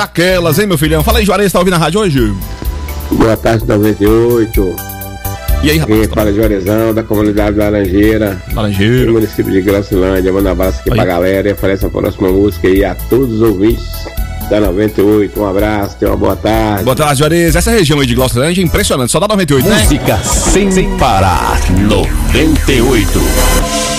Aquelas, hein, meu filhão? Fala aí, Juarez, tá ouvindo a rádio hoje? Boa tarde, 98. E aí, rapaz? Quem fala, Juarezão, da comunidade Laranjeira. Laranjeira. Do município de Gracilândia. Manda um abraço aqui pra galera e oferece a próxima música aí a todos os ouvintes da 98. Um abraço, tenha uma boa tarde. Boa tarde, Juarez. Essa região aí de Glocilândia é impressionante, só dá 98, né? Música sem parar. 98.